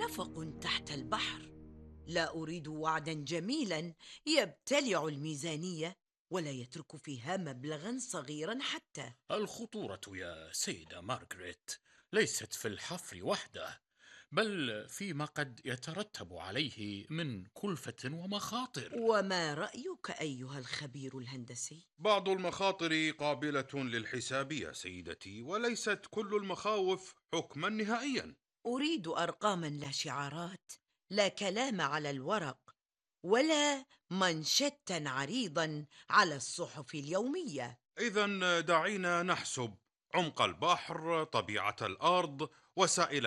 شفق تحت البحر. لا أريد وعدا جميلا يبتلع الميزانية ولا يترك فيها مبلغا صغيرا حتى. الخطورة يا سيدة مارغريت ليست في الحفر وحده، بل فيما قد يترتب عليه من كلفة ومخاطر. وما رأيك أيها الخبير الهندسي؟ بعض المخاطر قابلة للحساب يا سيدتي، وليست كل المخاوف حكما نهائيا. أريد أرقاما لا شعارات، لا كلام على الورق، ولا منشتا عريضا على الصحف اليومية. إذا دعينا نحسب عمق البحر، طبيعة الأرض، وسائل